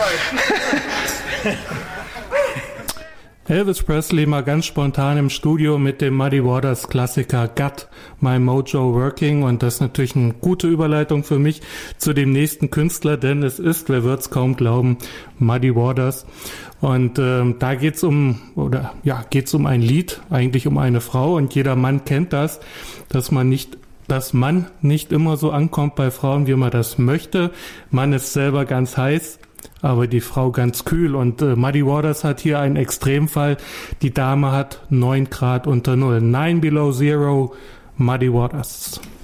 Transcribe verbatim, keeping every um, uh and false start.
Elvis Presley mal ganz spontan im Studio mit dem Muddy Waters Klassiker Got My Mojo Working, und das ist natürlich eine gute Überleitung für mich zu dem nächsten Künstler, denn es ist, wer wird's kaum glauben, Muddy Waters. Und ähm, da geht's um, oder ja, geht's um ein Lied, eigentlich um eine Frau, und jeder Mann kennt das, dass man nicht dass man nicht immer so ankommt bei Frauen, wie man das möchte. Man ist selber ganz heiß, aber die Frau ganz kühl, und äh, Muddy Waters hat hier einen Extremfall. Die Dame hat neun Grad unter Null. Nine below zero, Muddy Waters.